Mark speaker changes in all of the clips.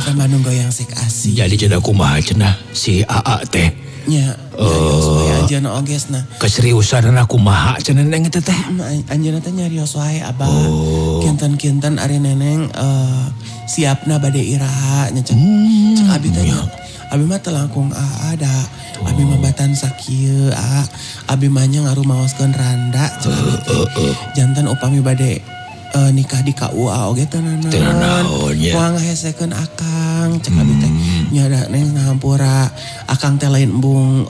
Speaker 1: Kita Bandung goyang sek asih.
Speaker 2: Jadi cenah kumaha cenah si AA teh.
Speaker 1: Nya. Supaya anjeunna ogesna.
Speaker 2: Keseriusan kumaha cenah Neneng teh teh.
Speaker 1: Anjeunna teh nyarios wae Abah. Kinten-kinten ari Neneng siapna bade iraha nya cek abi teh. Abi mah teu langkung ada. Abi mah batan sakieu abi mah nya ngarumaoskeun randa cek abi teh. Janten upami bade nikah di KUA oge teu naon. Moal ngahesekeun akang cek abi teh. Nya da neng ngahampura akang teh lain embung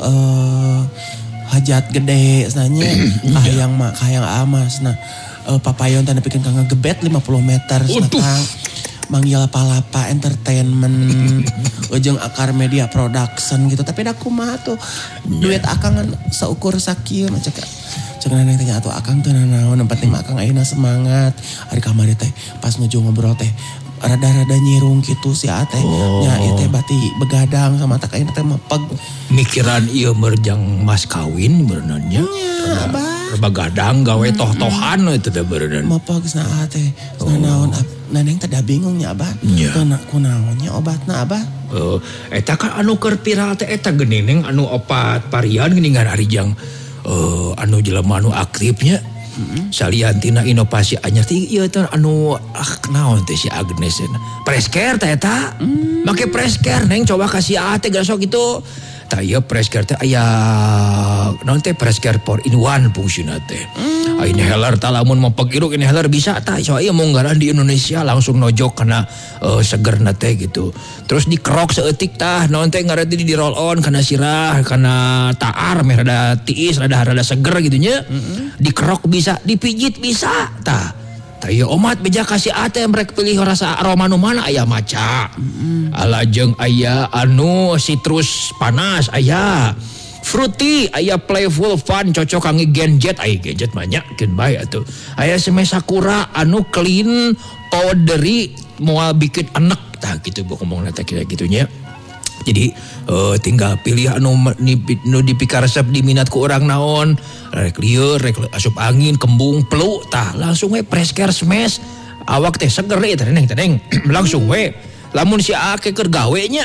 Speaker 1: hajat gede nanya kahayang amas nah papayon tanda bikin kang ngegebet 50 meter kang manggil Palapa Entertainment ujung Akar Media Production gitu tapi dah kumaha tuh duit akang kan seukur sakieu macam cek neneng tanya atuh akang teu naon penting akang ayeuna semangat ari kamari teh pas nuju ngobrol teh rada-rada nyirung gitu si Ateh nya ieu teh bati begadang sama tak ayeuna teh mepeg
Speaker 2: mikiran ieu merjang mas kawin berenang nya begadang gawe toh-tohan itu teh berenang
Speaker 1: mepeg geus na Ateh naon neneng teh da bingung nya Abah teu kunaon nya obatna Abah
Speaker 2: eta kan anu keur viral teh eta geuning anu opat varian geuningan arijang anu jelema anu aktifnya saliantina inovasi anyar teh ieu teh anu naon teh si Agnes Preskare teh eta make Preskare neng coba kasih teh gasok gitu tah ieu Preskare teh aya naon teh Preskare 4-in-1 fungsina teh inhaler tah lamun mau pagiruk inhaler bisa tah so ieu munggaran di Indonesia langsung nojok kana segerna teh gitu terus dikerok seeutik tah naon teh ngaranna di roll on kana sirah kana taar meh rada tiis rada seger gitu nya dikerok bisa dipijit bisa tah ieu omat beja kasih ate merek pilih rasa aroma nu mana aya maca alajeng aya anu citrus panas aya fruity aya playful fun cocok kangge gadget aya gadget banyak keun bae atuh aya seme sakura anu clean powdery moal bikin enek tah gitu ngomongna teh kira gitunya jadi tinggal pilih anu dipikar resep diminat ku orang naon rek lieur rek asup angin kembung peluk tah langsung we Preskare smash awak teh seger eta teneng langsung we lamun si ake keur gawe nya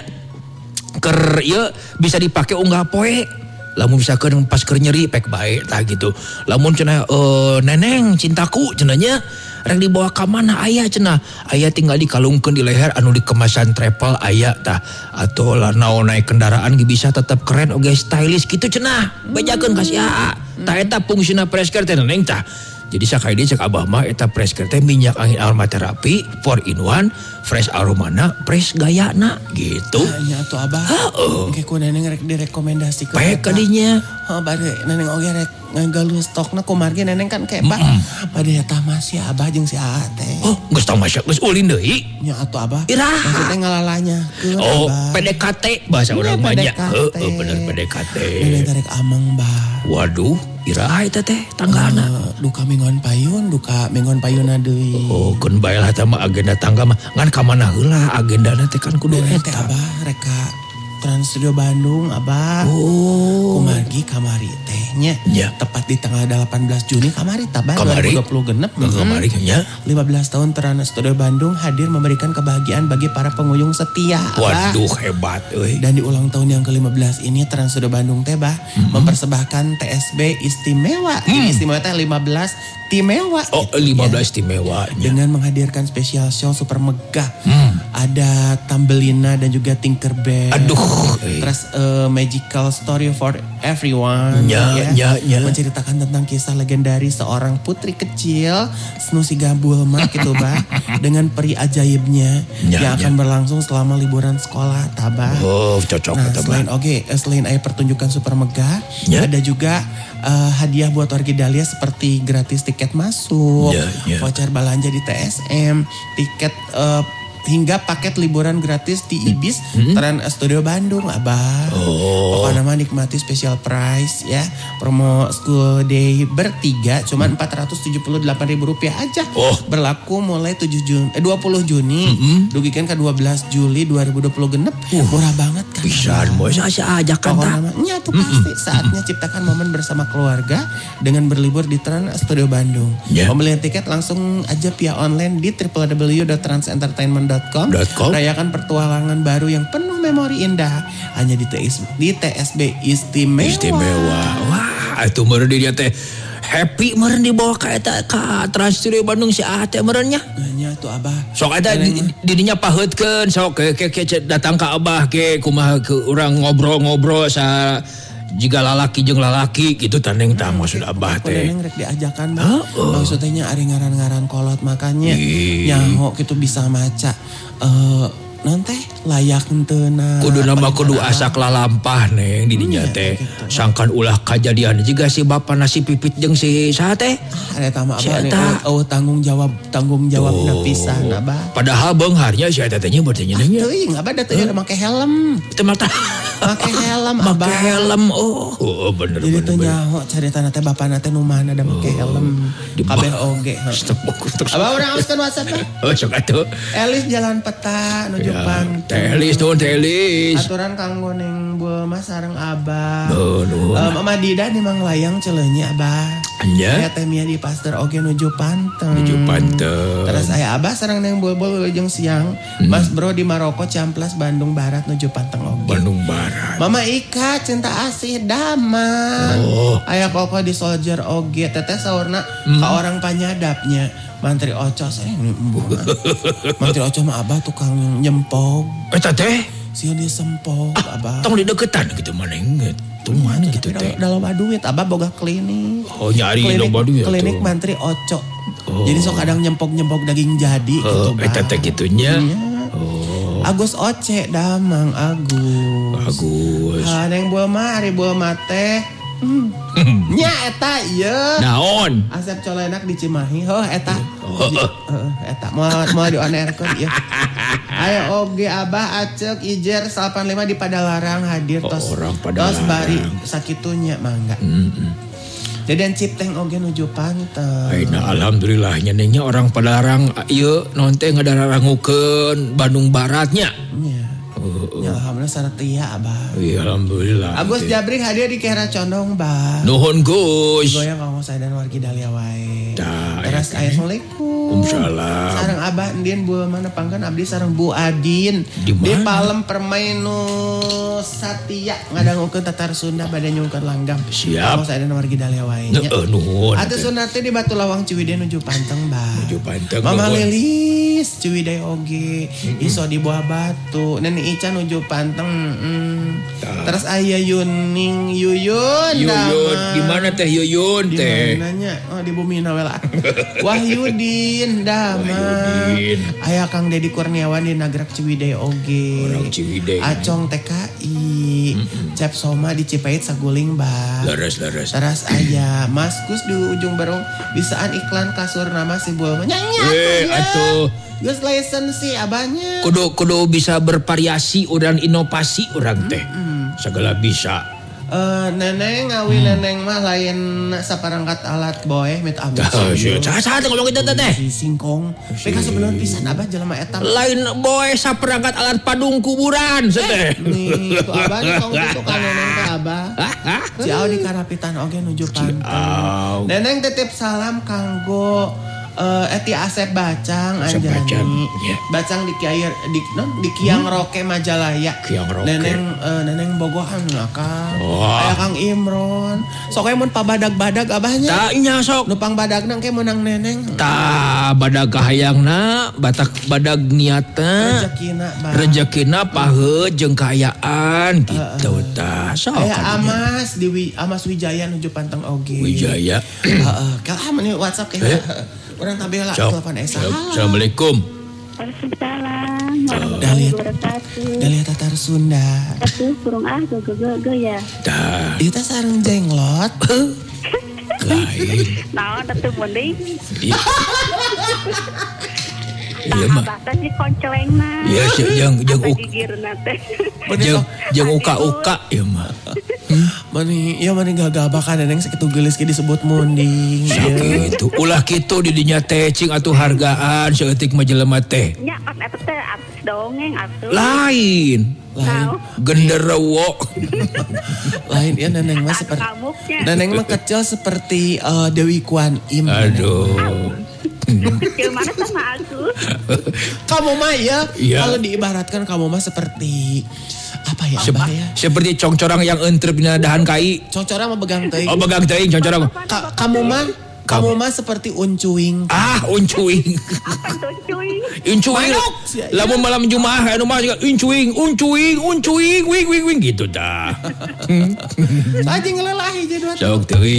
Speaker 2: keur ieu bisa dipake unggah poe lamun misalkan pas keur nyeri pek bae tah gitu lamun cenah neneng cintaku cenah nya rek dibawa ka mana aya cenah aya tinggal dikalungkeun di leher anu dikemasan travel aya tah atuh naon naik kendaraan ge bisa tetep keren oge stylish kitu cenah bejakeun ka si aa tah eta fungsina Preskare teh neneng tah jadi sakali dia cek abah mah eta Preskare teh minyak angin aromaterapi 4-in-1 fresh aromana fresh gayana gitu
Speaker 1: nya atuh Abah engke ku neneng rek direkomendasikeun
Speaker 2: bae kadinya
Speaker 1: bade neneng oge rek ngagalu stokna kumargi neneng kan kebak bade eta mah si Abah jeung si Aa teh
Speaker 2: geus tamasya geus ulin deui
Speaker 1: nya atuh Abah
Speaker 2: iraha
Speaker 1: maksudnya ngalalanya
Speaker 2: PDKT bahasa urang mah nya bener PDKT
Speaker 1: neneng rek ameng Bah
Speaker 2: waduh iraha eta teh tanggana
Speaker 1: duka mingon payuna deui
Speaker 2: keun bae lah teh mah agenda tangga mah ngan ka mana heula agendana teh kan kudu eta
Speaker 1: Abah reka Trans Studio Bandung Abah kumargi kamari tehnya tepat di tanggal 18 Juni kamari tabah 2020 genep
Speaker 2: kamari nya
Speaker 1: 15 tahun Trans Studio Bandung hadir memberikan kebahagiaan bagi para pengunjung setia
Speaker 2: waduh hebat euy
Speaker 1: dan di ulang tahun yang ke-15 ini Trans Studio Bandung teh mempersembahkan TSB istimewa istimewa teh 15 timewa
Speaker 2: 15 timewa
Speaker 1: dengan menghadirkan spesial show super megah ada Tambelina dan juga Tinkerbell terus magical story for everyone menceritakan tentang kisah legendaris seorang putri kecil Snusi Gabulma gitu Bah dengan peri ajaibnya yang akan berlangsung selama liburan sekolah tabah
Speaker 2: cocok
Speaker 1: selain pertunjukan super megah ada juga hadiah buat warga Dahlia seperti gratis tiket masuk voucher belanja di TSM tiket hingga paket liburan gratis di Ibis Trans Studio Bandung Abah. Pokoknya mah nikmati special price ya. Promo school day bertiga cuma Rp478.000 aja. Berlaku mulai 20 Juni dugikan ke 12 Juli 2020 genep. Murah banget kan.
Speaker 2: Pisan boy aja kan tak.
Speaker 1: Nya tuh pasti saatnya ciptakan momen bersama keluarga dengan berlibur di Trans Studio Bandung. Pembelian tiket langsung aja via online di www.transentertainment.com tmr.com. Rayakan petualangan baru yang penuh memori indah hanya di TSB Istimewa.
Speaker 2: Wah, itu meureun dia teh happy meureun dibawa ka eta ka Trans Studio Bandung si teh meureun nya.
Speaker 1: Nya tuh Abah.
Speaker 2: Sok eta didinya paheutkeun sok ke datang ka Abah ke kumaha ke urang ngobrol-ngobrol sa jika lalaki jeung lalaki gitu tandeng tah maksud Abah teh.
Speaker 1: Neneng rek diajakan Bang. Maksudnya ari ngaran-ngaran kolot makanya nyaho kitu bisa maca nanti layak henteu
Speaker 2: kudu nama kudu asak lalampah neng didinya teh sangkan ulah kajadian juga si bapak nasi pipit jeung si saha teh
Speaker 1: eta mah Abah tanggung jawab pisan Abah
Speaker 2: padahal beungharnya si eta teh nya bertanya nya
Speaker 1: teuing Abah da teu make helm
Speaker 2: teu mata
Speaker 1: make helm Abah
Speaker 2: make helm bener
Speaker 1: jadi teu nyaho caritana teh bapana teh nu mana da make helm kabeh oge Abah urang auskeun WhatsApp
Speaker 2: sok atuh
Speaker 1: Elis Jalan Peta nuju Pantai.
Speaker 2: Telis.
Speaker 1: Aturan kanggo ning Bulma sareng Abah. Mama Dida di Manglayang Cileunyi Abah.
Speaker 2: Anya.
Speaker 1: Aya teh Mia di Pasteur oge nuju Panteng. Terus aya Abah sareng neng Bulbul jeung siang. Mas Bro di Maroko Ciamplas Bandung Barat nuju Panteng oge.
Speaker 2: Bandung Barat.
Speaker 1: Mama Ika Cinta Asih Damang. Aya Koko di Soldier oge. Teteh saurna ka orang panyadapnya. Mantri Ocos Mantri Ocos mah Abah tukang nyempog.
Speaker 2: Eta teh
Speaker 1: sia dia sempog Abah.
Speaker 2: Tong di deketan gitu maneng tuman gitu teh.
Speaker 1: Da loba duit Abah boga klinik.
Speaker 2: Nyari loba duit.
Speaker 1: Klinik Mantri Oco. Jadi sok kadang nyempog-nyempog daging jadi gitu Bah.
Speaker 2: Eta teh gitunya.
Speaker 1: Agus Oce Damang Agus. Neng Bulma ari Bulma teh nya eta ieu
Speaker 2: naon
Speaker 1: Asep Colenak di Cimahi eta eta moal dionerkeun ieu ayo oge Abah Acek Ijer 85 di Padalarang hadir tos bari sakitunya mangga Deden Cipteng oge nuju Panteng.
Speaker 2: Aina alhamdulillah nyenengnya orang Padalarang ieu naon teh ngadarangukeun Bandung Baratnya.
Speaker 1: Ya alhamdulillah saretia Abah.
Speaker 2: Iya alhamdulillah.
Speaker 1: Agus Jabrik hadir di Kera Condong Bah.
Speaker 2: Nuhun Gus.
Speaker 1: Goyang kanggo saya dan wargi Dahlia wae. Terus assalamualaikum.
Speaker 2: Waalaikumsalam.
Speaker 1: Sareng Abah Endien Bu mana pangkan abdi sareng Bu Adin. Di Palem Permai nu Satya ngadangukeun tatar Sunda bade nyungkeun langgam.
Speaker 2: Siap.
Speaker 1: Kanggo saya dan wargi Dahlia wae nya.
Speaker 2: Nuhun.
Speaker 1: Atuh sunat teh di Batu Lawang Ciwidey nuju Panteng Bah.
Speaker 2: Nuju Panteng.
Speaker 1: Mama Lilis Ciwidey oge. Iso di Buah Batu. Nenek Ica nuju Panteng. Terus aya Yuyun
Speaker 2: di mana teh Yuyun teh?
Speaker 1: Di mananya? Oh di Bumi Nawela. Wahyudin Dama. Aya Kang Dedi Kurniawan di Nagrak Ciwidey oge.
Speaker 2: Orang Ciwidey.
Speaker 1: Acong TKI. Cep Soma di Cipait Saguling Bah.
Speaker 2: Laras.
Speaker 1: Terus aya Mas Gus di ujung Barong bisaan iklan kasur nama si Bulma. Nyanyi
Speaker 2: atuh.
Speaker 1: Gus license sih abahnya.
Speaker 2: Kudu bisa bervariasi dan inovasi orang teh. Segala bisa.
Speaker 1: Neneng ngawi neneng mah lain saparangkat alat boeh mit amis.
Speaker 2: Saha teh ngomong kitu teh?
Speaker 1: Si singkong. Peka sebelum pisan Abah jelema eta.
Speaker 2: Lain boeh saperangkat alat padung kuburan teh.
Speaker 1: Nih, tuh Abah nih tong kitu ka neneng teh Abah. Si Au di Karapitan oge nuju Panteng. Neneng titip salam kanggo Eti Asep Bacang Anjani. Bacang di Kiang Roke Majalaya. Neneng bogohan Kang. Aya Kang Imron. Sok mun pabadag-badag abahnya.
Speaker 2: Tah nya sok.
Speaker 1: Nupang badagna ke menang neneng.
Speaker 2: Tah badag kahayangna, badag niatna. Rezekina paheut jeung kaayaan gitu tah. Sok.
Speaker 1: Aya Amas di Amas Wijaya nuju Panteng oge.
Speaker 2: Wijaya.
Speaker 1: Heeh, meni WhatsApp ke. Orang tabela telepon Esa.
Speaker 2: Assalamualaikum.
Speaker 3: Waalaikumsalam.
Speaker 1: Dalia tatar Sunda.
Speaker 3: Atuh kurang ge ya.
Speaker 2: Dah.
Speaker 1: Itu sareng jenglot.
Speaker 2: Lain.
Speaker 3: Naon atuh mending.
Speaker 2: Iya mah.
Speaker 3: Bahkan si koncelengna.
Speaker 2: Iya jeung uka ya mah.
Speaker 1: Mani gagah neneng sakitu geulis ge disebut munding.
Speaker 2: Sakitu. Ulah kitu di dinya teh cing atuh hargaan saeutik mah jelema teh.
Speaker 3: Nya eta teh artis dongeng atuh.
Speaker 2: Lain. Genderuwo.
Speaker 1: Lain ya neneng mah seperti neneng mah kecil seperti Dewi Kwan Im.
Speaker 2: Aduh.
Speaker 3: Gimana sama aku?
Speaker 1: Kamu mah ya,
Speaker 2: Iya.
Speaker 1: kalau diibaratkan kamu mah seperti apa ya, Abah ya?
Speaker 2: Seperti congcorang yang entrep dina dahan kai.
Speaker 1: Congcorang mah begang teuing.
Speaker 2: Oh begang teuing congcorang.
Speaker 1: Kamu mah seperti uncuing.
Speaker 2: Uncuing.
Speaker 3: Apa tuh cuy?
Speaker 2: Uncuing.
Speaker 1: Manuk.
Speaker 2: Lamun malam Jumaah anu mah juga uncuing wing gitu dah.
Speaker 1: Aja ngelelahi jadi
Speaker 2: Sok teuing.